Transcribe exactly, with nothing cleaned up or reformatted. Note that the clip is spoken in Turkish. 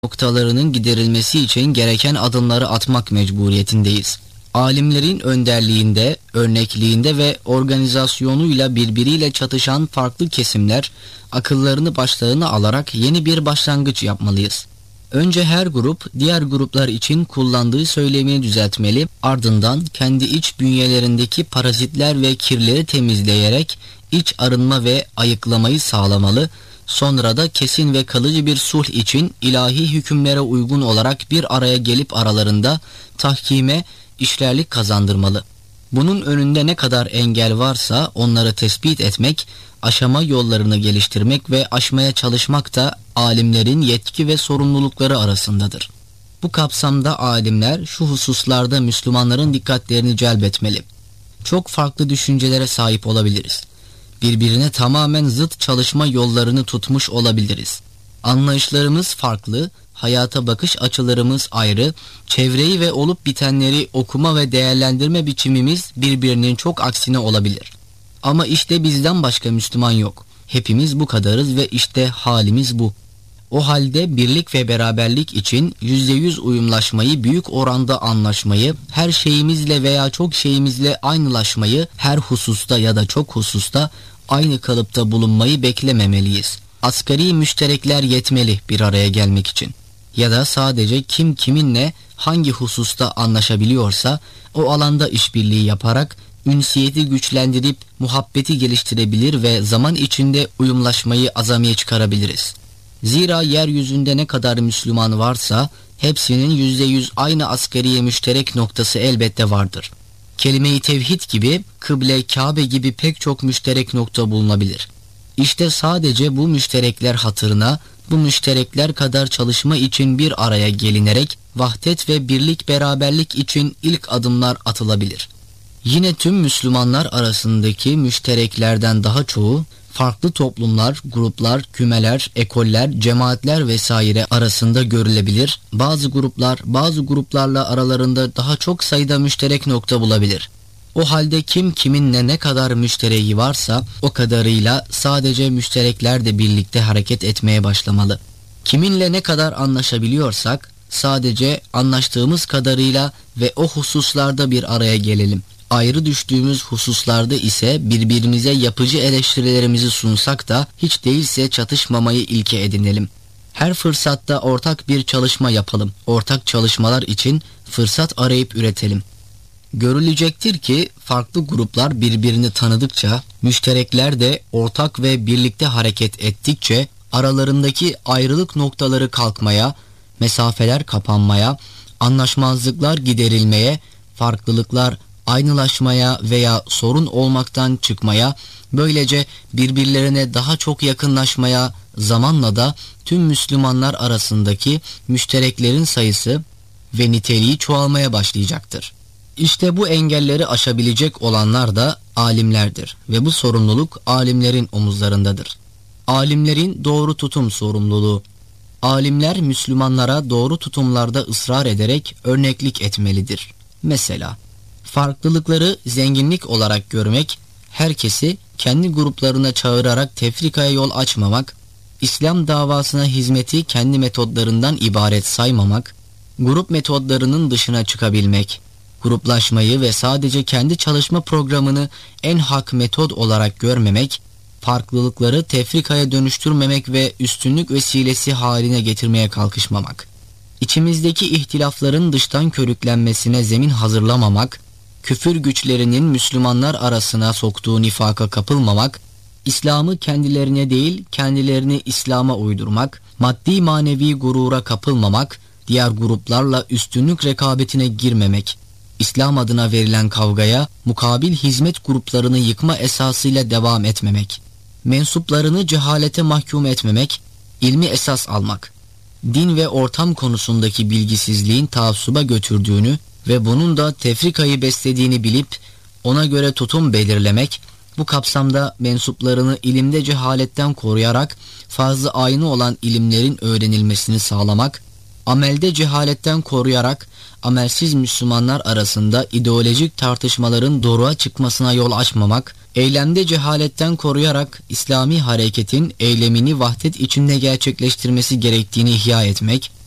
noktalarının giderilmesi için gereken adımları atmak mecburiyetindeyiz. Alimlerin önderliğinde, örnekliğinde ve organizasyonuyla birbiriyle çatışan farklı kesimler akıllarını başlarına alarak yeni bir başlangıç yapmalıyız. Önce her grup diğer gruplar için kullandığı söylemini düzeltmeli, ardından kendi iç bünyelerindeki parazitler ve kirleri temizleyerek iç arınma ve ayıklamayı sağlamalı, sonra da kesin ve kalıcı bir sulh için ilahi hükümlere uygun olarak bir araya gelip aralarında tahkime, işlerlik kazandırmalı. Bunun önünde ne kadar engel varsa onları tespit etmek, aşama yollarını geliştirmek ve aşmaya çalışmak da alimlerin yetki ve sorumlulukları arasındadır. Bu kapsamda alimler şu hususlarda Müslümanların dikkatlerini celbetmeli. Çok farklı düşüncelere sahip olabiliriz. Birbirine tamamen zıt çalışma yollarını tutmuş olabiliriz. Anlayışlarımız farklı, hayata bakış açılarımız ayrı, çevreyi ve olup bitenleri okuma ve değerlendirme biçimimiz birbirinin çok aksine olabilir. Ama işte bizden başka Müslüman yok. Hepimiz bu kadarız ve işte halimiz bu. O halde birlik ve beraberlik için yüzde yüz uyumlaşmayı, büyük oranda anlaşmayı, her şeyimizle veya çok şeyimizle aynılaşmayı, her hususta ya da çok hususta aynı kalıpta bulunmayı beklememeliyiz. Asgari müşterekler yetmeli bir araya gelmek için. Ya da sadece kim kiminle hangi hususta anlaşabiliyorsa o alanda işbirliği yaparak ünsiyeti güçlendirip muhabbeti geliştirebilir ve zaman içinde uyumlaşmayı azamiye çıkarabiliriz. Zira yeryüzünde ne kadar Müslüman varsa hepsinin yüzde yüz aynı asgari müşterek noktası elbette vardır. Kelime-i tevhid gibi, kıble, Kabe gibi pek çok müşterek nokta bulunabilir. İşte sadece bu müşterekler hatırına, bu müşterekler kadar çalışma için bir araya gelinerek vahdet ve birlik beraberlik için ilk adımlar atılabilir. Yine tüm Müslümanlar arasındaki müştereklerden daha çoğu farklı toplumlar, gruplar, kümeler, ekoller, cemaatler vesaire arasında görülebilir. Bazı gruplar bazı gruplarla aralarında daha çok sayıda müşterek nokta bulabilir. O halde kim kiminle ne kadar müştereği varsa o kadarıyla sadece müşterekler de birlikte hareket etmeye başlamalı. Kiminle ne kadar anlaşabiliyorsak sadece anlaştığımız kadarıyla ve o hususlarda bir araya gelelim. Ayrı düştüğümüz hususlarda ise birbirimize yapıcı eleştirilerimizi sunsak da hiç değilse çatışmamayı ilke edinelim. Her fırsatta ortak bir çalışma yapalım. Ortak çalışmalar için fırsat arayıp üretelim. Görülecektir ki farklı gruplar birbirini tanıdıkça, müşterekler de ortak ve birlikte hareket ettikçe aralarındaki ayrılık noktaları kalkmaya, mesafeler kapanmaya, anlaşmazlıklar giderilmeye, farklılıklar aynılaşmaya veya sorun olmaktan çıkmaya, böylece birbirlerine daha çok yakınlaşmaya, zamanla da tüm Müslümanlar arasındaki müştereklerin sayısı ve niteliği çoğalmaya başlayacaktır. İşte bu engelleri aşabilecek olanlar da alimlerdir ve bu sorumluluk alimlerin omuzlarındadır. Alimlerin doğru tutum sorumluluğu. Alimler Müslümanlara doğru tutumlarda ısrar ederek örneklik etmelidir. Mesela farklılıkları zenginlik olarak görmek, herkesi kendi gruplarına çağırarak tefrikaya yol açmamak, İslam davasına hizmeti kendi metodlarından ibaret saymamak, grup metodlarının dışına çıkabilmek, gruplaşmayı ve sadece kendi çalışma programını en hak metod olarak görmemek, farklılıkları tefrikaya dönüştürmemek ve üstünlük vesilesi haline getirmeye kalkışmamak, içimizdeki ihtilafların dıştan körüklenmesine zemin hazırlamamak, küfür güçlerinin Müslümanlar arasına soktuğu nifaka kapılmamak, İslam'ı kendilerine değil kendilerini İslam'a uydurmak, maddi manevi gurura kapılmamak, diğer gruplarla üstünlük rekabetine girmemek, İslam adına verilen kavgaya mukabil hizmet gruplarını yıkma esasıyla devam etmemek, mensuplarını cehalete mahkum etmemek, ilmi esas almak, din ve ortam konusundaki bilgisizliğin taassuba götürdüğünü ve bunun da tefrikayı beslediğini bilip ona göre tutum belirlemek, bu kapsamda mensuplarını ilimde cehaletten koruyarak fazla aynı olan ilimlerin öğrenilmesini sağlamak, amelde cehaletten koruyarak amelsiz Müslümanlar arasında ideolojik tartışmaların doruğa çıkmasına yol açmamak, eylemde cehaletten koruyarak İslami hareketin eylemini vahdet içinde gerçekleştirmesi gerektiğini ihya etmek,